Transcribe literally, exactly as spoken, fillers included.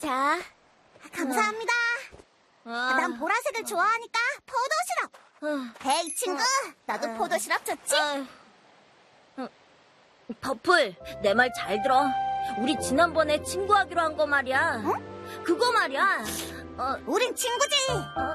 자. 감사합니다. 아, 난 보라색을 좋아하니까 포도 시럽. 헤이 친구, 너도 포도 시럽 좋지? 아, 어, 버플, 내 말 잘 들어. 우리 지난번에 친구하기로 한 거 말이야. 응? 그거 말이야. 어, 우린 친구지. 어,